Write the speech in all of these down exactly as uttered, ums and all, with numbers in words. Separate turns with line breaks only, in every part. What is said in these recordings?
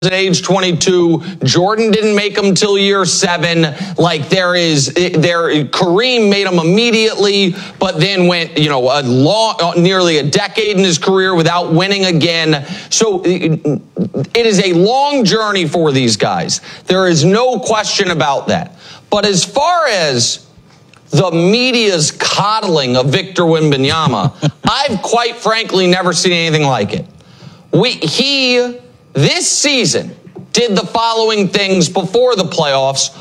at age twenty-two. Jordan didn't make him till year seven. Like there is, there Kareem made him immediately, but then went, you know, a long, nearly a decade in his career without winning again. So it, it is a long journey for these guys. There is no question about that. But as far as the media's coddling of Victor Wembanyama, I've quite frankly never seen anything like it. We, he, this season, did the following things before the playoffs,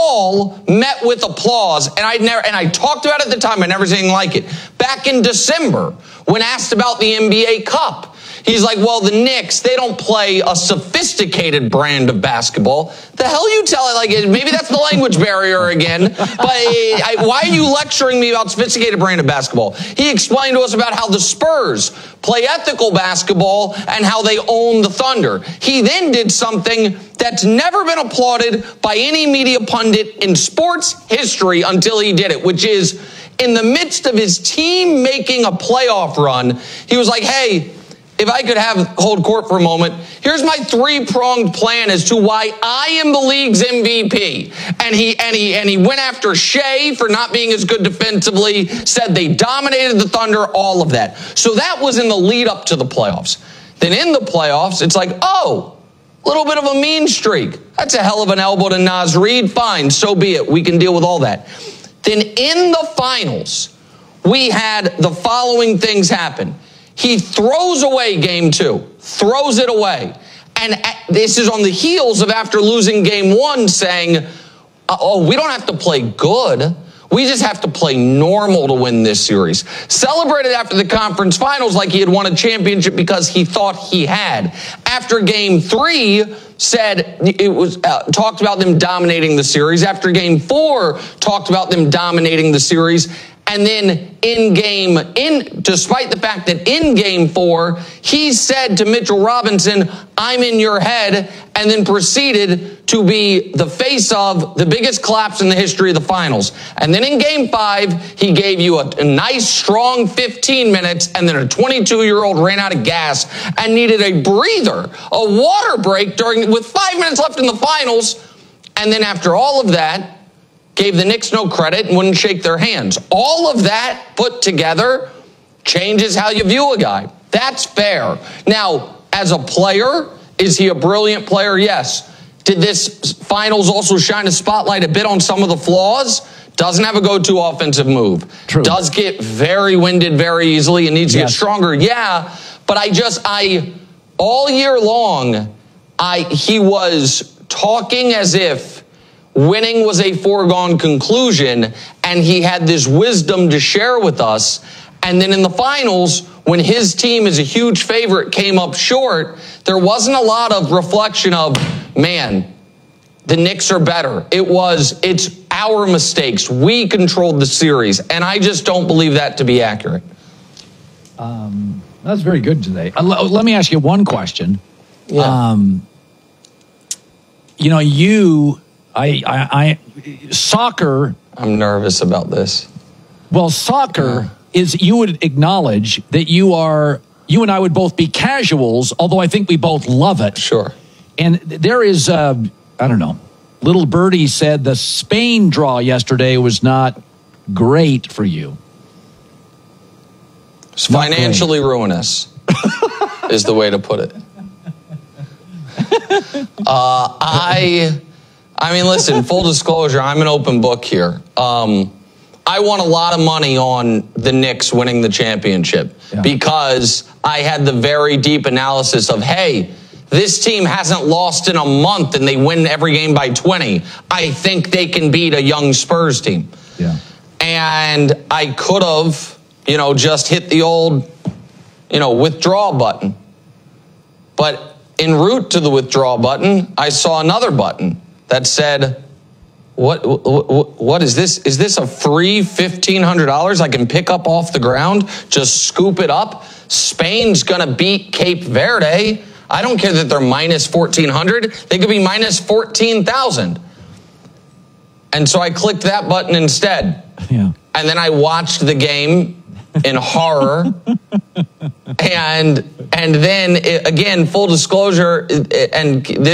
all met with applause, and I never, and I talked about it at the time, I never seen anything like it. Back in December, when asked about the N B A Cup, he's like, well, the Knicks, they don't play a sophisticated brand of basketball. The hell you tell it? Like, maybe that's the language barrier again. But I, why are you lecturing me about sophisticated brand of basketball? He explained to us about how the Spurs play ethical basketball and how they own the Thunder. He then did something that's never been applauded by any media pundit in sports history until he did it, which is in the midst of his team making a playoff run, he was like, hey, if I could have hold court for a moment, here's my three-pronged plan as to why I am the league's M V P. And he and he and he went after Shea for not being as good defensively, said they dominated the Thunder, all of that. So that was in the lead up to the playoffs. Then in the playoffs, it's like, oh, a little bit of a mean streak. That's a hell of an elbow to Naz Reid. Fine, so be it. We can deal with all that. Then in the finals, we had the following things happen. He throws away game two, throws it away. And this is on the heels of after losing game one saying, oh, we don't have to play good. We just have to play normal to win this series. Celebrated after the conference finals like he had won a championship because he thought he had. After game three, said it was uh, talked about them dominating the series. After game four, talked about them dominating the series. And then in game, in despite the fact that in game four, he said to Mitchell Robinson, I'm in your head, and then proceeded to be the face of the biggest collapse in the history of the finals. And then in game five, he gave you a, a nice, strong fifteen minutes, and then a twenty-two-year-old ran out of gas and needed a breather, a water break during with five minutes left in the finals. And then after all of that, gave the Knicks no credit and wouldn't shake their hands. All of that put together changes how you view a guy. That's fair. Now, as a player, is he a brilliant player? Yes. Did this finals also shine a spotlight a bit on some of the flaws? Doesn't have a go-to offensive move. True. Does get very winded very easily and needs to yes. get stronger. Yeah, but I just, I, all year long, I he was talking as if winning was a foregone conclusion, and he had this wisdom to share with us. And then in the finals, when his team is a huge favorite came up short, there wasn't a lot of reflection of, man, the Knicks are better. It was, it's our mistakes. We controlled the series. And I just don't believe that to be accurate.
Um, that's very good today. Uh, l- let me ask you one question.
Yeah.
Um, you know, you... I, I, I, soccer.
I'm nervous about this.
Well, soccer yeah. is, you would acknowledge that you are, you and I would both be casuals, although I think we both love it.
Sure.
And there is, uh, I don't know, little birdie said the Spain draw yesterday was not great for you.
It's financially ruinous is the way to put it. Uh, I... I mean, listen, full disclosure, I'm an open book here. Um, I won a lot of money on the Knicks winning the championship yeah. because I had the very deep analysis of, hey, this team hasn't lost in a month and they win every game by twenty. I think they can beat a young Spurs team.
Yeah.
And I could have, you know, just hit the old, you know, withdraw button. But en route to the withdraw button, I saw another button that said, what, what, what is this? Is this a free fifteen hundred dollars I can pick up off the ground? Just scoop it up? Spain's going to beat Cape Verde. I don't care that they're minus fourteen hundred. They could be minus fourteen thousand. And so I clicked that button instead.
Yeah.
And then I watched the game in horror. and, and then, again, full disclosure, and this